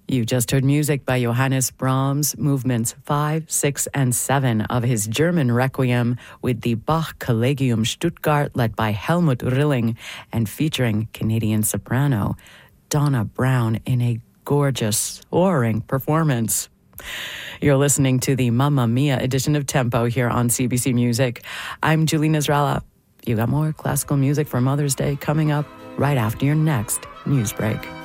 You just heard music by Johannes Brahms, movements 5, 6, and 7 of his German Requiem with the Bach Collegium Stuttgart, led by Helmut Rilling and featuring Canadian soprano Donna Brown in a gorgeous, soaring performance. You're listening to the Mamma Mia edition of Tempo here on CBC Music. I'm Julie Nasrallah. You got more classical music for Mother's Day coming up right after your next news break.